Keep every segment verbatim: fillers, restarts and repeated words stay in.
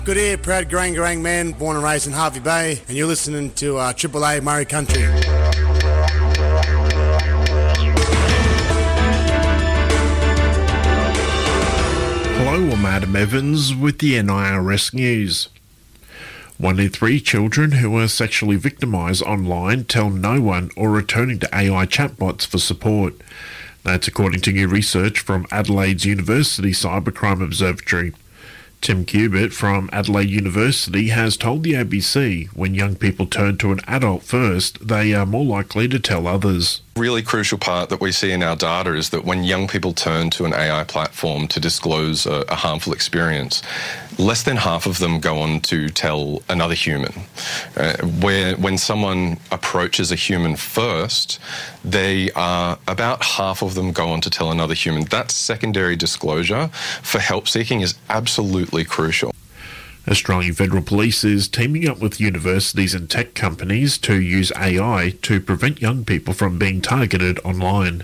Good ear, proud Garang Garang man, born and raised in Harvey Bay, and you're listening to uh, Triple A Murray Country. Hello, I'm Adam Evans with the N I R S News. One in three children who are sexually victimised online tell no one or are turning to A I chatbots for support. That's according to new research from Adelaide's University Cybercrime Observatory. Tim Cubitt from Adelaide University has told the A B C when young people turn to an adult first, they are more likely to tell others. Really crucial part that we see in our data is that when young people turn to an A I platform to disclose a, a harmful experience, less than half of them go on to tell another human. Uh, where when someone approaches a human first, they are about half of them go on to tell another human. That secondary disclosure for help seeking is absolutely crucial. Australian Federal Police is teaming up with universities and tech companies to use A I to prevent young people from being targeted online.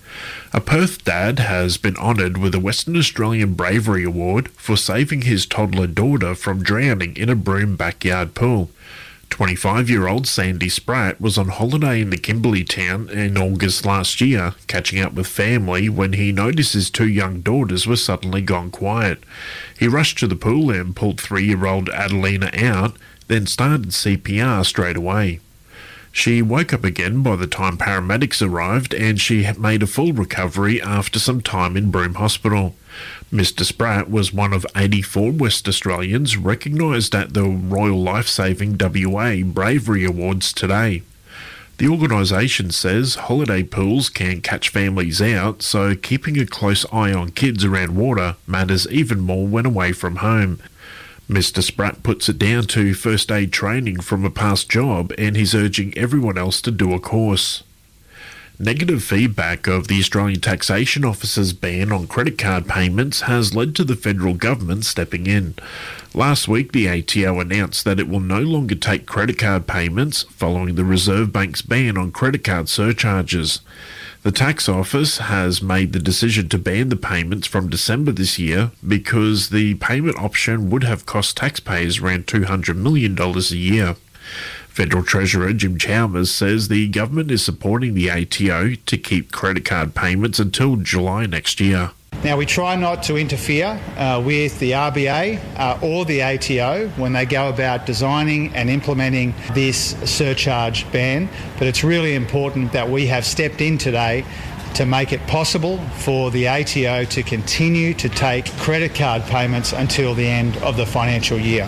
A Perth dad has been honoured with a Western Australian Bravery Award for saving his toddler daughter from drowning in a Broome backyard pool. twenty-five-year-old Sandy Spratt was on holiday in the Kimberley town in August last year, catching up with family when he noticed his two young daughters were suddenly gone quiet. He rushed to the pool and pulled three-year-old Adelina out, then started C P R straight away. She woke up again by the time paramedics arrived, and she had made a full recovery after some time in Broome Hospital. Mister Spratt was one of eighty-four West Australians recognised at the Royal Lifesaving W A Bravery Awards today. The organisation says holiday pools can catch families out, so keeping a close eye on kids around water matters even more when away from home. Mister Spratt puts it down to first aid training from a past job, and he's urging everyone else to do a course. Negative feedback of the Australian Taxation Office's ban on credit card payments has led to the federal government stepping in. Last week, the A T O announced that it will no longer take credit card payments following the Reserve Bank's ban on credit card surcharges. The tax office has made the decision to ban the payments from December this year because the payment option would have cost taxpayers around two hundred million dollars a year. Federal Treasurer Jim Chalmers says the government is supporting the A T O to keep credit card payments until July next year. Now, we try not to interfere uh, with the R B A uh, or the A T O when they go about designing and implementing this surcharge ban, but it's really important that we have stepped in today to make it possible for the A T O to continue to take credit card payments until the end of the financial year.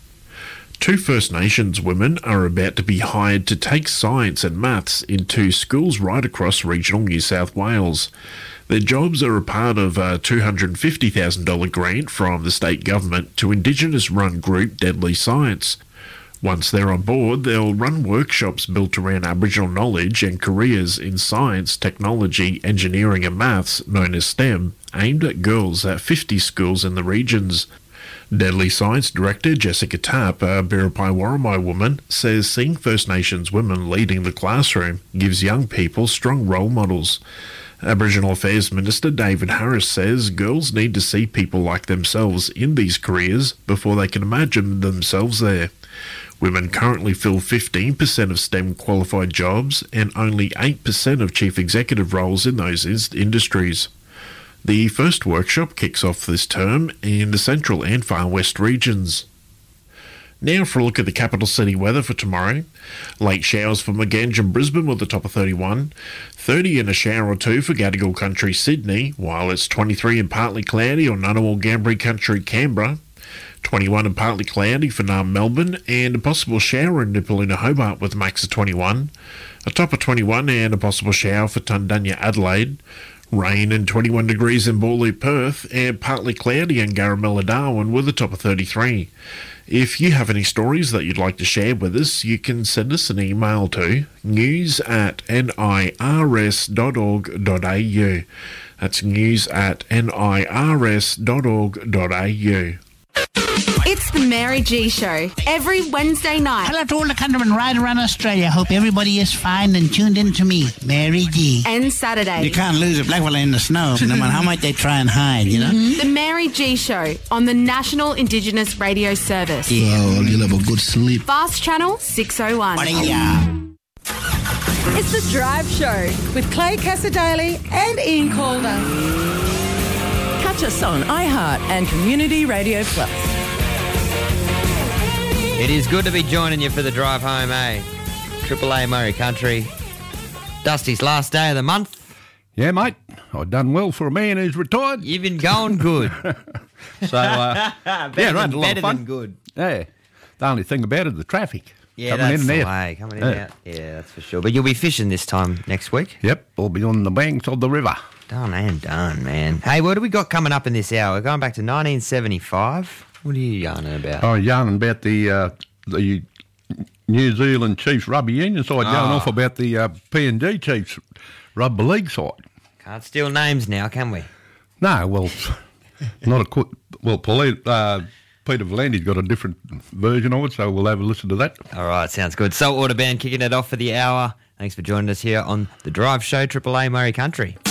Two First Nations women are about to be hired to take science and maths into schools right across regional New South Wales. Their jobs are a part of a two hundred fifty thousand dollars grant from the state government to Indigenous-run group Deadly Science. Once they're on board, they'll run workshops built around Aboriginal knowledge and careers in science, technology, engineering and maths, known as STEM, aimed at girls at fifty schools in the regions. Deadly Science Director Jessica Tapp, a Biripi Worimi woman, says seeing First Nations women leading the classroom gives young people strong role models. Aboriginal Affairs Minister David Harris says girls need to see people like themselves in these careers before they can imagine themselves there. Women currently fill fifteen percent of STEM qualified jobs and only eight percent of chief executive roles in those industries. The first workshop kicks off this term in the central and far west regions. Now for a look at the capital city weather for tomorrow. Late showers for Maganj and Brisbane with a top of thirty-one. thirty and a shower or two for Gadigal Country, Sydney, while it's twenty-three and partly cloudy on Ngunnawal Gambri Country, Canberra. twenty-one and partly cloudy for Naarm, Melbourne, and a possible shower in Nipaluna, Hobart with a max of twenty-one. A top of twenty-one and a possible shower for Tundanya, Adelaide. Rain and twenty-one degrees in Borloo, Perth, and partly cloudy in Garamella, Darwin with a top of thirty-three. If you have any stories that you'd like to share with us, you can send us an email to news at nirs dot org dot a u. That's news at nirs dot org dot a u. It's the Mary G Show every Wednesday night. Hello to all the countrymen right around Australia. Hope everybody is fine and tuned in to me, Mary G. And Saturday. You can't lose a black fella in the snow, no matter how much they try and hide, you know? Mm-hmm. The Mary G Show on the National Indigenous Radio Service. Yeah, well, you'll have a good sleep. Fast Channel six oh one. Yeah. It's The Drive Show with Clay Cassadaly and Ian Calder. Catch us on iHeart and Community Radio Plus. It is good to be joining you for the drive home, eh? Triple A Murray Country. Dusty's last day of the month. Yeah, mate. I've done well for a man who's retired. You've been going good. so, uh, better yeah, right, than, a lot better of fun. than good. Yeah. The only thing about it, the traffic. Yeah, coming that's in and the out. way. Coming in yeah. and out. Yeah, that's for sure. But you'll be fishing this time next week? Yep. I'll be on the banks of the river. Done and done, man. Hey, what do we got coming up in this hour? We're going back to nineteen seventy-five. What are you yarning about? I was yarning about the uh, the New Zealand Chiefs Rugby Union side, Oh. going off about the uh, P and G Chiefs Rugby League side. Can't steal names now, can we? No, well, not a qu- well. Poli- uh, Peter Volandi's got a different version of it, so we'll have a listen to that. All right, sounds good. Saltwater Band kicking it off for the hour. Thanks for joining us here on The Drive Show, Triple A Murray Country.